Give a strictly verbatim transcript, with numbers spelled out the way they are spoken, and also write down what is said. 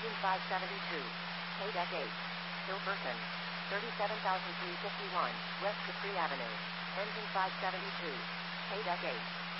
Engine five seventy-two. K-Deck eight. Hilperson. thirty-seven thousand three hundred fifty-one, West Capri Avenue. Engine five seventy-two. K-Deck eight.